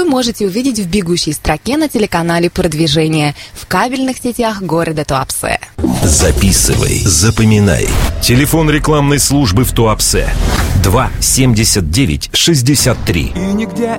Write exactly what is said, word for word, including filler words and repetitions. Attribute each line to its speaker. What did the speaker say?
Speaker 1: можете увидеть в бегущей строке на телеканале «Продвижение» в кабельных сетях города Туапсе.
Speaker 2: Записывай, запоминай. Телефон рекламной службы в Туапсе два семьдесят девять шестьдесят три.
Speaker 3: И нигде